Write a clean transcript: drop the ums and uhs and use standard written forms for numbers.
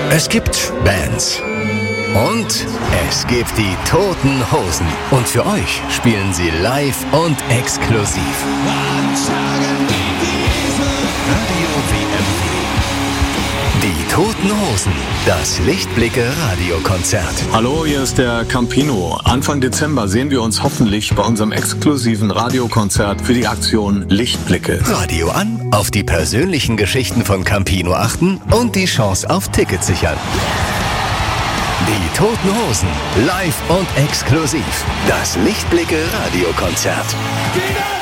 Es gibt Bands. Und es gibt die Toten Hosen. Und für euch spielen sie live und exklusiv. Radio WMW. Die Toten Hosen. Das Lichtblicke-Radiokonzert. Hallo, hier ist der Campino. Anfang Dezember sehen wir uns hoffentlich bei unserem exklusiven Radiokonzert für die Aktion Lichtblicke. Radio an, auf die persönlichen Geschichten von Campino achten und die Chance auf Tickets sichern. Die Toten Hosen, live und exklusiv. Das Lichtblicke-Radiokonzert.